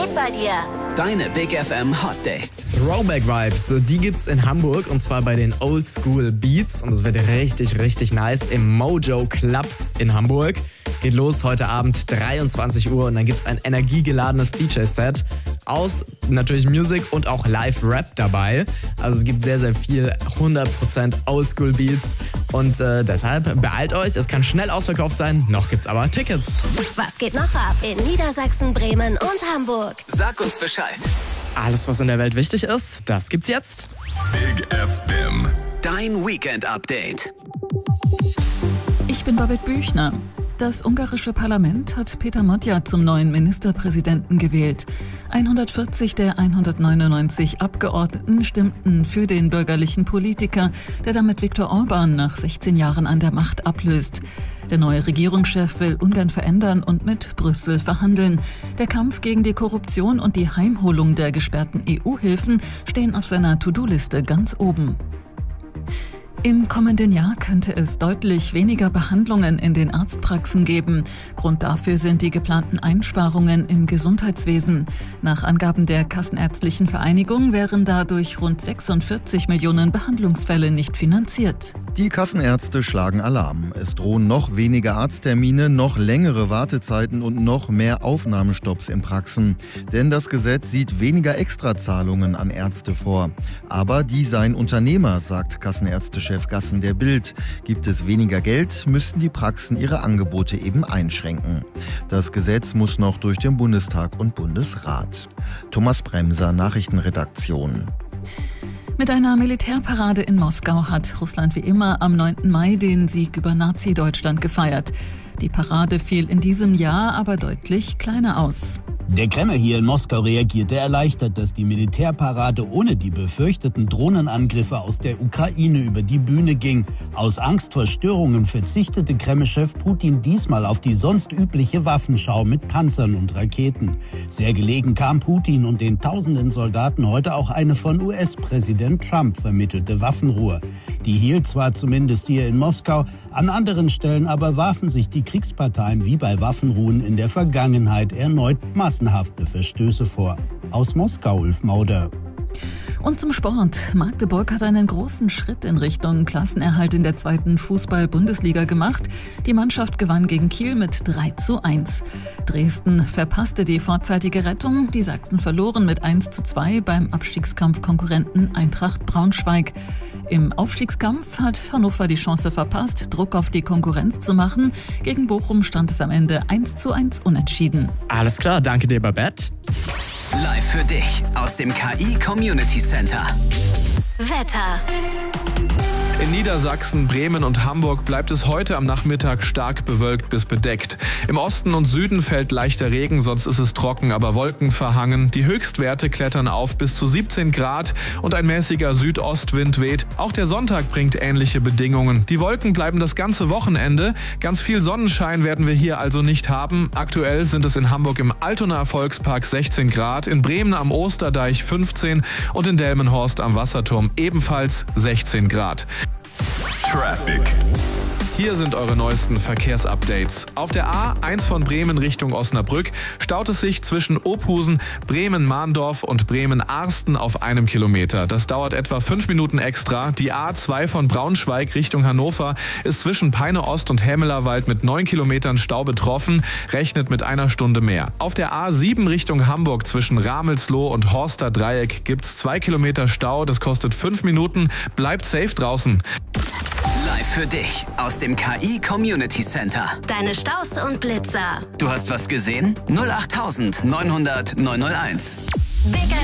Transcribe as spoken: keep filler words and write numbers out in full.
geht bei dir? Deine Big F M Hot Dates. Throwback Vibes, die gibt's in Hamburg und zwar bei den Old School Beats und das wird richtig, richtig nice im Mojo Club in Hamburg. Geht los heute Abend dreiundzwanzig Uhr und dann gibt's ein energiegeladenes D J-Set aus natürlich Music und auch Live-Rap dabei. Also es gibt sehr, sehr viel hundert Prozent Old School Beats und äh, deshalb beeilt euch, es kann schnell ausverkauft sein, noch gibt's aber Tickets. Was geht noch ab in Niedersachsen, Bremen und Hamburg? Sag uns Bescheid. Alles, was in der Welt wichtig ist, das gibt's jetzt. Big F M. Dein Weekend-Update. Ich bin Babette Büchner. Das ungarische Parlament hat Peter Magyar zum neuen Ministerpräsidenten gewählt. hundertvierzig der hundertneunundneunzig Abgeordneten stimmten für den bürgerlichen Politiker, der damit Viktor Orbán nach sechzehn Jahren an der Macht ablöst. Der neue Regierungschef will Ungarn verändern und mit Brüssel verhandeln. Der Kampf gegen die Korruption und die Heimholung der gesperrten E U-Hilfen stehen auf seiner To-Do-Liste ganz oben. Im kommenden Jahr könnte es deutlich weniger Behandlungen in den Arztpraxen geben. Grund dafür sind die geplanten Einsparungen im Gesundheitswesen. Nach Angaben der Kassenärztlichen Vereinigung wären dadurch rund sechsundvierzig Millionen Behandlungsfälle nicht finanziert. Die Kassenärzte schlagen Alarm. Es drohen noch weniger Arzttermine, noch längere Wartezeiten und noch mehr Aufnahmestopps in Praxen. Denn das Gesetz sieht weniger Extrazahlungen an Ärzte vor. Aber die seien Unternehmer, sagt Kassenärztechef Gassen der Bild. Gibt es weniger Geld, müssten die Praxen ihre Angebote eben einschränken. Das Gesetz muss noch durch den Bundestag und Bundesrat. Thomas Bremser, Nachrichtenredaktion. Mit einer Militärparade in Moskau hat Russland wie immer am neunten Mai den Sieg über Nazi-Deutschland gefeiert. Die Parade fiel in diesem Jahr aber deutlich kleiner aus. Der Kreml hier in Moskau reagierte erleichtert, dass die Militärparade ohne die befürchteten Drohnenangriffe aus der Ukraine über die Bühne ging. Aus Angst vor Störungen verzichtete Kreml-Chef Putin diesmal auf die sonst übliche Waffenschau mit Panzern und Raketen. Sehr gelegen kam Putin und den tausenden Soldaten heute auch eine von U S-Präsident Trump vermittelte Waffenruhe. Die hielt zwar zumindest hier in Moskau, an anderen Stellen aber warfen sich die Kriegsparteien wie bei Waffenruhen in der Vergangenheit erneut massenhafte Verstöße vor. Aus Moskau, Ulf Mauder. Und zum Sport. Magdeburg hat einen großen Schritt in Richtung Klassenerhalt in der zweiten Fußball-Bundesliga gemacht. Die Mannschaft gewann gegen Kiel mit drei zu eins. Dresden verpasste die vorzeitige Rettung. Die Sachsen verloren mit eins zu zwei beim Abstiegskampfkonkurrenten Eintracht Braunschweig. Im Aufstiegskampf hat Hannover die Chance verpasst, Druck auf die Konkurrenz zu machen. Gegen Bochum stand es am Ende eins zu eins unentschieden. Alles klar, danke dir, Babette. Live für dich aus dem K I Community Center. Wetter. In Niedersachsen, Bremen und Hamburg bleibt es heute am Nachmittag stark bewölkt bis bedeckt. Im Osten und Süden fällt leichter Regen, sonst ist es trocken, aber wolkenverhangen. Die Höchstwerte klettern auf bis zu siebzehn Grad und ein mäßiger Südostwind weht. Auch der Sonntag bringt ähnliche Bedingungen. Die Wolken bleiben das ganze Wochenende. Ganz viel Sonnenschein werden wir hier also nicht haben. Aktuell sind es in Hamburg im Altonaer Volkspark sechzehn Grad, in Bremen am Osterdeich fünfzehn und in Delmenhorst am Wasserturm ebenfalls sechzehn Grad. Traffic. Hier sind eure neuesten Verkehrsupdates. Auf der A eins von Bremen Richtung Osnabrück staut es sich zwischen Ophusen, Bremen-Mahndorf und Bremen-Arsten auf einem Kilometer. Das dauert etwa fünf Minuten extra. Die A zwei von Braunschweig Richtung Hannover ist zwischen Peine-Ost und Hämelerwald mit neun Kilometern Stau betroffen, rechnet mit einer Stunde mehr. Auf der A sieben Richtung Hamburg zwischen Ramelsloh und Horster Dreieck gibt's zwei Kilometer Stau, das kostet fünf Minuten. Bleibt safe draußen. Live für dich aus dem K I Community Center. Deine Staus und Blitzer. Du hast was gesehen? null acht neunhundert neunhunderteins. Big